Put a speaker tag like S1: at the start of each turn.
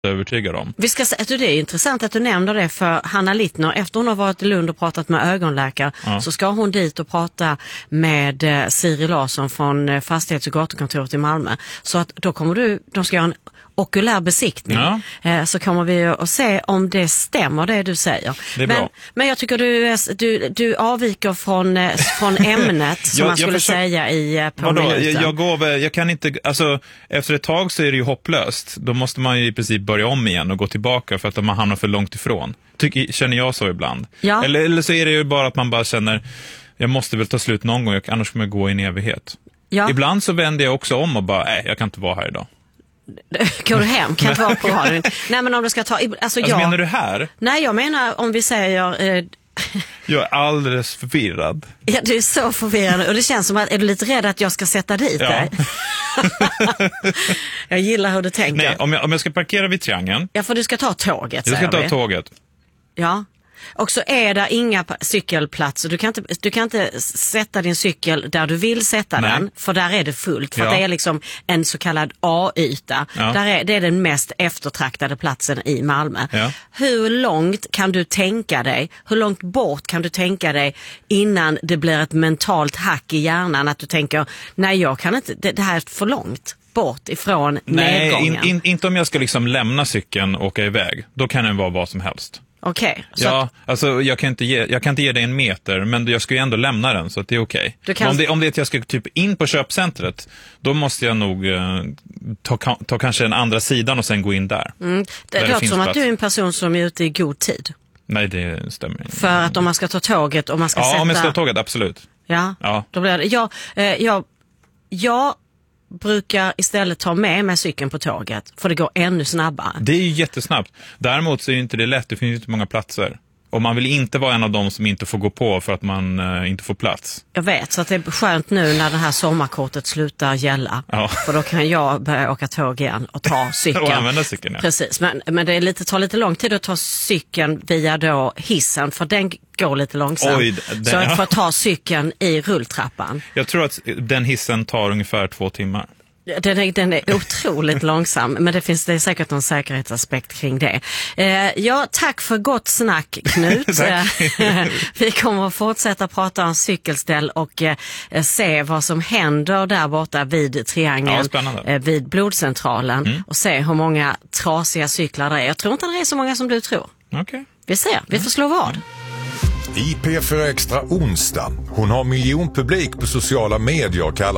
S1: övertygad om.
S2: Vi ska säga att det är intressant att du nämner det, för Hanna Littner, efter hon har varit i Lund och pratat med ögonläkare, så ska hon dit och prata med Siri Larsson från Fastighets- och gatukontoret i Malmö. Så att då kommer de ska göra en okulär besiktning. Så kommer vi att se om det stämmer det du säger.
S1: Det är bra.
S2: Men jag tycker du avviker från ämnet som man skulle säga på minuten.
S1: Jag kan inte, alltså efter ett tag så är det ju hopplöst. Då måste man ju i princip börja om igen och gå tillbaka för att man hamnar för långt ifrån. Känner jag så ibland. Ja. Eller så är det ju bara att man bara känner, jag måste väl ta slut någon gång, annars kommer jag gå i en evighet. Ja. Ibland så vänder jag också om och bara, jag kan inte vara här idag.
S2: Går du hem? Kan inte vara på radion. Nej, men om du ska ta...
S1: menar du här?
S2: Nej, jag menar om vi säger...
S1: Jag är alldeles förvirrad.
S2: Ja, du är så förvirrad. Och det känns som att, är du lite rädd att jag ska sätta dit dig? Jag gillar hur du tänker.
S1: Nej, om jag ska parkera vid triangeln...
S2: Ja, för du ska ta tåget,
S1: jag ska ta tåget.
S2: Ja. Och så är det inga cykelplatser. Du kan inte sätta din cykel där du vill sätta den, för där är det fullt. För det är liksom en så kallad A-yta. Ja. Det är den mest eftertraktade platsen i Malmö. Ja. Hur långt kan du tänka dig? Hur långt bort kan du tänka dig innan det blir ett mentalt hack i hjärnan att du tänker, nej, jag kan inte, det här är för långt bort ifrån nedgången?
S1: Nej, inte om jag ska liksom lämna cykeln och åka iväg. Då kan den vara vad som helst.
S2: Okej.
S1: Ja, alltså jag kan inte ge dig en meter, men jag ska ju ändå lämna den, så att det är okej. Om det är att jag ska typ in på köpcentret, då måste jag nog ta kanske den andra sidan och sen gå in där.
S2: Det låter som att du är en person som är ute i god tid.
S1: Nej, det stämmer inte.
S2: För att om man ska ta tåget och man ska sätta...
S1: Ja, om jag ska ta tåget, absolut.
S2: Ja. Då blir det... Jag brukar istället ta med cykeln på tåget, för det går ännu snabbare.
S1: Det är ju jättesnabbt. Däremot så är inte det lätt, det finns inte många platser. Och man vill inte vara en av dem som inte får gå på för att man inte får plats.
S2: Jag vet, så att det är skönt nu när det här sommarkortet slutar gälla. Ja. För då kan jag börja åka tåg igen och ta cykeln.
S1: Och använda cykeln, ja.
S2: Precis, men det tar lite lång tid att ta cykeln via då hissen, för den går lite långsamt. Så jag får ta cykeln i rulltrappan. Jag tror att
S1: den hissen tar ungefär 2 timmar.
S2: Den är otroligt långsam, men det är säkert någon säkerhetsaspekt kring det. Tack för gott snack, Knut. Vi kommer att fortsätta prata om cykelställ och se vad som händer där borta vid triangeln, vid blodcentralen, och se hur många trasiga cyklar det är. Jag tror inte det är så många som du tror.
S1: Okay.
S2: Vi ser, vi får slå vad.
S3: I P4 Extra onsdag. Hon har miljonpublik på sociala medier och kallar